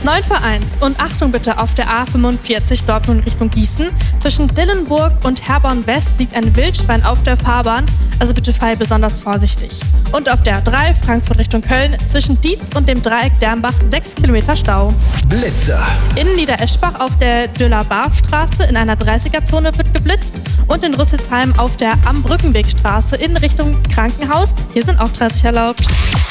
9 vor 1 und Achtung bitte auf der A45 Dortmund Richtung Gießen. Zwischen Dillenburg und Herborn West liegt ein Wildschwein auf der Fahrbahn, also bitte fahr besonders vorsichtig. Und auf der A3 Frankfurt Richtung Köln zwischen Dietz und dem Dreieck Dernbach 6 Kilometer Stau. Blitzer. In Niedereschbach auf der Döller-Barf-Straße in einer 30er-Zone wird geblitzt und in Rüsselsheim auf der Am-Brückenweg-Straße in Richtung Krankenhaus. Hier sind auch 30 erlaubt.